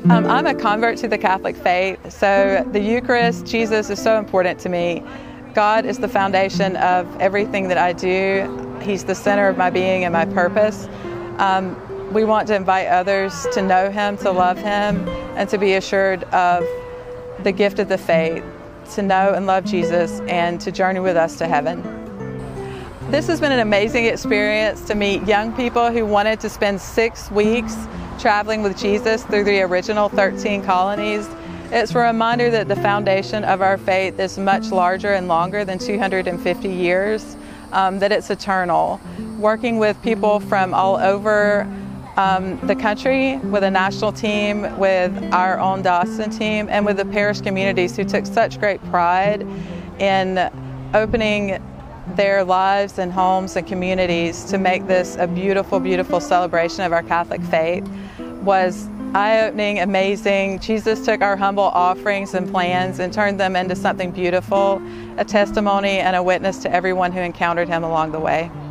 I'm a convert to the Catholic faith, so the Eucharist, Jesus is so important to me. God is the foundation of everything that I do. He's the center of my being and my purpose. We want to invite others to know Him, to love Him, and to be assured of the gift of the faith, to know and love Jesus and to journey with us to heaven. This has been an amazing experience to meet young people who wanted to spend 6 weeks traveling with Jesus through the original 13 colonies. It's a reminder that the foundation of our faith is much larger and longer than 250 years, that it's eternal. Working with people from all over the country, with a national team, with our own Dawson team, and with the parish communities who took such great pride in opening their lives and homes and communities to make this a beautiful, beautiful celebration of our Catholic faith, was eye-opening, amazing. Jesus took our humble offerings and plans and turned them into something beautiful, a testimony and a witness to everyone who encountered Him along the way.